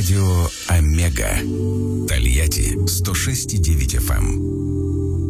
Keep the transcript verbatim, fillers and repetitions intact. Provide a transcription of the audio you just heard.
Радио Омега. Тольятти сто шесть и девять эф эм.